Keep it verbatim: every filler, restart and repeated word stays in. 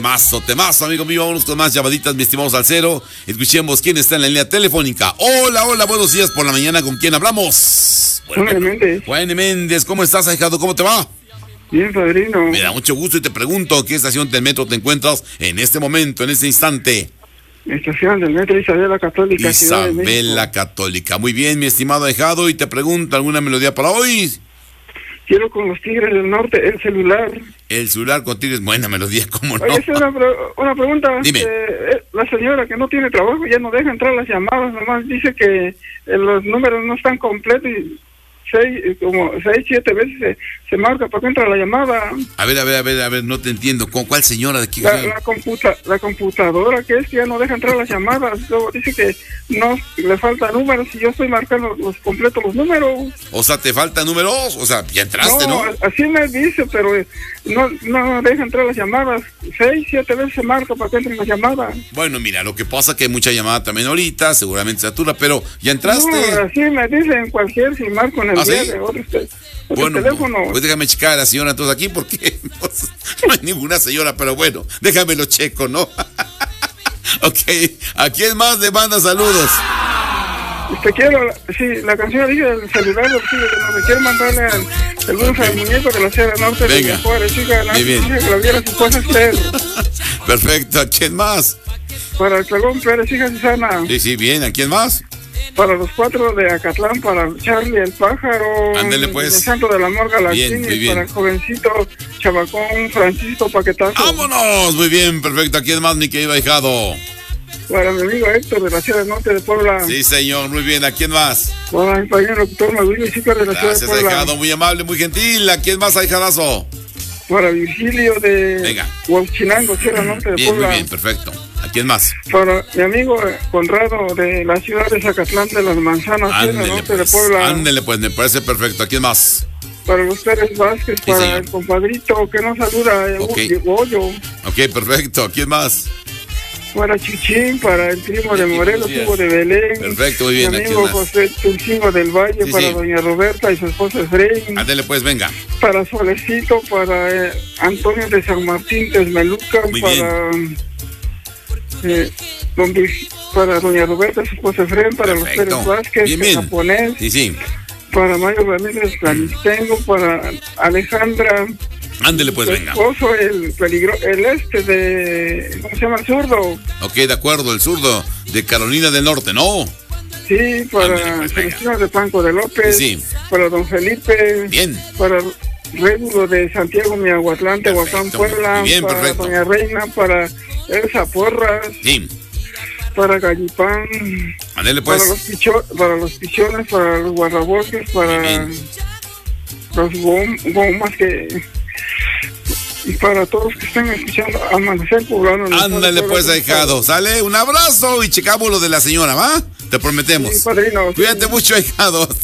Mazo, temazo, amigo mío. Vámonos con más llamaditas, mi estimado Salcero. Escuchemos quién está en la línea telefónica. Hola, hola, buenos días por la mañana. ¿Con quién hablamos? Juan Méndez. Juan Méndez, ¿cómo estás, ahijado? ¿Cómo te va? Bien, padrino. Me da mucho gusto y te pregunto, ¿qué estación del metro te encuentras en este momento, en este instante? Estación del metro Isabela Católica. Isabela Católica. Muy bien, mi estimado ahijado. Y te pregunto, ¿alguna melodía para hoy? Quiero con los Tigres del Norte, el celular. El celular con Tigres, buena melodía, ¿cómo no? Oye, es una, una pregunta. Dime. Eh, la señora que no tiene trabajo ya no deja entrar las llamadas, nomás dice que eh, los números no están completos y seis, como seis, siete veces se, se marca para que entre la llamada. A ver, a ver, a ver, a ver, no te entiendo. ¿Con cuál señora de aquí? La, la, computa, la computadora que es que ya no deja entrar las llamadas. Luego dice que no le faltan números y yo estoy marcando los completos los números. O sea, ¿te faltan números? O sea, ya entraste, ¿no? No, así me dice, pero no, no deja entrar las llamadas. Seis, siete veces se marca para que entren las llamadas. Bueno, mira, lo que pasa es que hay mucha llamada también ahorita, seguramente satura, pero ya entraste. No, así me dicen cualquier, si marco en el ¿Ah, día sí? de otro, otro bueno, teléfono. Pues déjame checar a la señora entonces aquí, porque no hay ninguna señora, pero bueno, déjame lo checo, ¿no? Ok, ¿a quién más le manda saludos? Te quiero, sí, la canción dice el celular, sí, me quiero mandarle el, saludos okay. al muñeco de la Sierra Norte. Venga, de Juárez, chica, muy bien. Que lo viera su esposa Esther. Perfecto, ¿a quién más? Para el Pelón Pérez, hija Susana. Sí, sí, bien, ¿a quién más? Para los cuatro de Acatlán, para Charlie el Pájaro. Ándele pues. El Santo del Amor Galaxini, para el jovencito Chabacón Francisco Paquetazo. ¡Vámonos! Muy bien, perfecto, ¿a quién más, mi querido ahijado? Para mi amigo Héctor de la Sierra Norte de Puebla. Sí, señor, muy bien. ¿A quién más? Para mi compañero doctor Maguillo y Chica de la Gracias, Ciudad de Puebla. ahijado, muy amable, muy gentil. ¿A quién más, ahijadazo? Para Virgilio de Venga. Huachinango, Sierra Norte de bien, Puebla. Muy bien, perfecto. ¿A quién más? Para mi amigo Conrado de la ciudad de Zacatlán de las Manzanas, Sierra Norte pues, de Puebla. Ándele, pues, me parece perfecto. ¿A quién más? Para los Pérez Vázquez, sí, para señor. El compadrito que nos saluda, el okay. Goyo. Ok, perfecto. ¿A quién más? Para Chichín, para el primo de Morelos, Hugo de Belén. Perfecto, muy bien. Mi amigo José Tulcingo del Valle, sí, para sí. Doña Roberta y su esposa Efraín. Ándele pues, venga. Para Solecito, para eh, Antonio de San Martín, Tesmeluca, muy para eh, don, para Doña Roberta, su esposa Efraín, para perfecto. Los Pérez Vázquez, bien, bien. Japonés. Sí, sí. Para Mayo Ramírez Calistengo, para Alejandra. Ándele pues, venga. Esposo, el peligro, el este de, ¿cómo se llama? El zurdo. Ok, de acuerdo, el zurdo de Carolina del Norte, ¿no? Sí, para pues, Celestino de Franco de López. Sí. Para don Felipe. Bien. Para Régulo de Santiago Miahuatlán, Tehuacán, Puebla. Bien, para perfecto. Doña Reina, para Elsa Porras. Sí. Para Gallipán. Ándele pues. Para los, picho, para los pichones, para los guardabosques, para bien. Los gom, gomas que... Y para todos que estén escuchando Amanecer Poblano. Ándale pues, ahijado. Sale, un abrazo y checamos lo de la señora, ¿va? Te prometemos. Sí, padrino. Cuídate sí. mucho, ahijado.